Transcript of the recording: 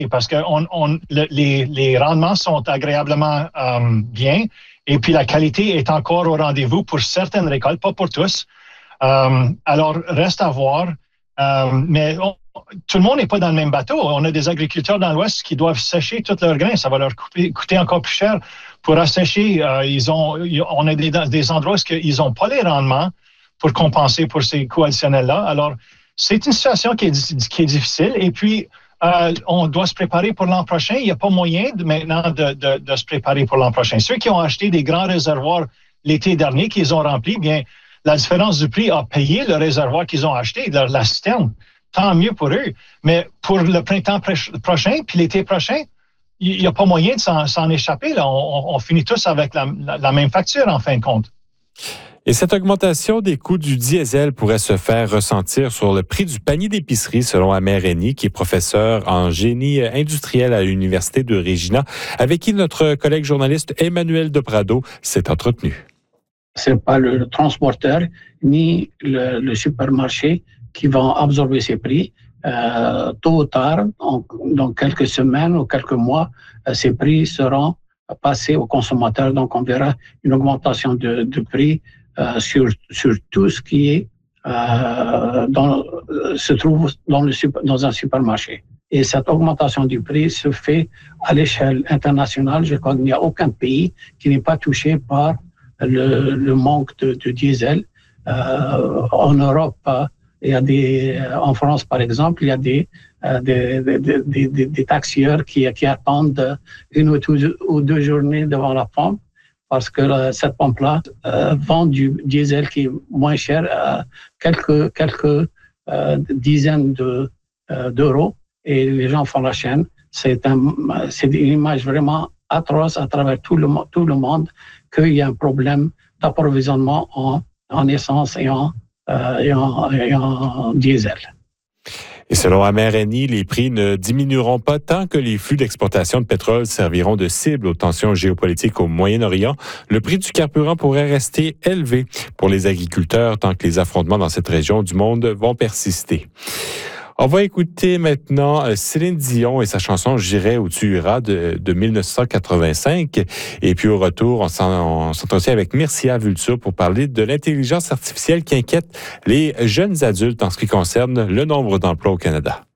parce que les rendements sont agréablement bien et puis la qualité est encore au rendez-vous pour certaines récoltes, pas pour tous. Alors, reste à voir. Mais tout le monde n'est pas dans le même bateau. On a des agriculteurs dans l'Ouest qui doivent sécher tous leurs grains. Ça va leur coûter encore plus cher pour assécher. On a des endroits où ils n'ont pas les rendements pour compenser pour ces coûts additionnels-là. Alors, c'est une situation qui est difficile. Et puis, on doit se préparer pour l'an prochain. Il n'y a pas moyen maintenant de se préparer pour l'an prochain. Ceux qui ont acheté des grands réservoirs l'été dernier, qu'ils ont remplis, bien, la différence du prix a payé le réservoir qu'ils ont acheté, la citerne. Tant mieux pour eux. Mais pour le printemps prochain, puis l'été prochain, il n'y a pas moyen de s'en échapper. Là. On finit tous avec la même facture, en fin de compte. Et cette augmentation des coûts du diesel pourrait se faire ressentir sur le prix du panier d'épicerie, selon Amer Reyni, qui est professeur en génie industriel à l'Université de Regina, avec qui notre collègue journaliste Emmanuel Deprado s'est entretenu. C'est pas le transporteur ni le supermarché qui vont absorber ces prix. Tôt ou tard, dans quelques semaines ou quelques mois, ces prix seront passés aux consommateurs. Donc, on verra une augmentation de prix sur tout ce qui se trouve dans un supermarché. Et cette augmentation du prix se fait à l'échelle internationale. Je crois qu'il n'y a aucun pays qui n'est pas touché par le manque de diesel. En Europe, en France par exemple, il y a des taxieurs qui attendent une ou deux journées devant la pompe parce que cette pompe-là vend du diesel qui est moins cher à quelques dizaines d'euros et les gens font la chaîne. C'est une image vraiment atroce à travers tout le monde qu'il y a un problème d'approvisionnement en essence et en diesel. Et selon Amer Reyni, les prix ne diminueront pas tant que les flux d'exportation de pétrole serviront de cible aux tensions géopolitiques au Moyen-Orient. Le prix du carburant pourrait rester élevé pour les agriculteurs tant que les affrontements dans cette région du monde vont persister. On va écouter maintenant Céline Dion et sa chanson « J'irai où tu iras » de 1985. Et puis au retour, on s'entretient avec Mircea Vultur pour parler de l'intelligence artificielle qui inquiète les jeunes adultes en ce qui concerne le nombre d'emplois au Canada.